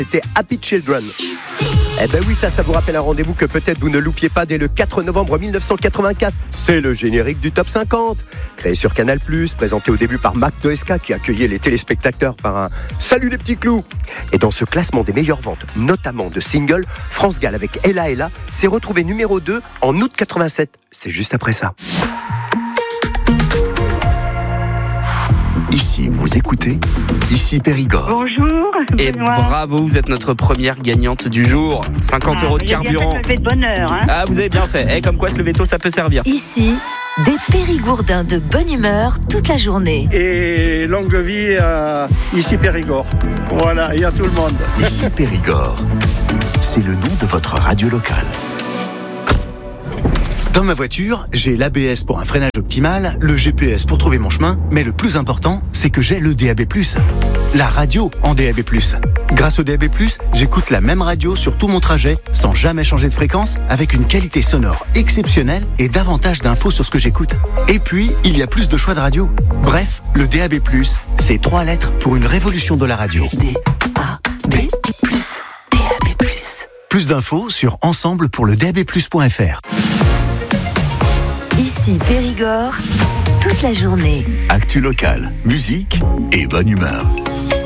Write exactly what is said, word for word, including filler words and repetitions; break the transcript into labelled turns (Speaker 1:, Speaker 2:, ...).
Speaker 1: C'était Happy Children. Eh ben oui, ça, ça vous rappelle un rendez-vous que peut-être vous ne loupiez pas dès le quatre novembre mille neuf cent quatre-vingt-quatre. C'est le générique du Top cinquante. Créé sur Canal plus, présenté au début par Mac deux S K qui accueillait les téléspectateurs par un « Salut les petits clous !» Et dans ce classement des meilleures ventes, notamment de singles, France Gall avec Ella Ella s'est retrouvé numéro deux en août quatre-vingt-sept. C'est juste après ça.
Speaker 2: Ici, vous écoutez, ici Périgord.
Speaker 3: Bonjour.
Speaker 4: Et
Speaker 3: Benoît.
Speaker 4: bravo, vous êtes notre première gagnante du jour. cinquante
Speaker 3: Ah,
Speaker 4: euros de
Speaker 3: j'ai bien
Speaker 4: carburant.
Speaker 3: fait de me lever de bonne heure, hein.
Speaker 4: Ah, vous avez bien fait. Eh, comme quoi, se lever tôt, ça peut servir.
Speaker 5: Ici, des Périgourdins de bonne humeur toute la journée.
Speaker 6: Et longue vie à ici Périgord. Voilà, et à tout le monde.
Speaker 2: Ici Périgord. C'est le nom de votre radio locale.
Speaker 7: Dans ma voiture, j'ai l'A B S pour un freinage optimal, le G P S pour trouver mon chemin, mais le plus important, c'est que j'ai le D A B plus. La radio en D A B plus. Grâce au D A B plus, j'écoute la même radio sur tout mon trajet, sans jamais changer de fréquence, avec une qualité sonore exceptionnelle et davantage d'infos sur ce que j'écoute. Et puis, il y a plus de choix de radio. Bref, le D A B plus, c'est trois lettres pour une révolution de la radio.
Speaker 5: D A B plus, D A B plus.
Speaker 7: Plus d'infos sur ensemble pour le D A B plus point F R.
Speaker 5: Ici Périgord, toute la journée.
Speaker 2: Actu locale, musique et bonne humeur.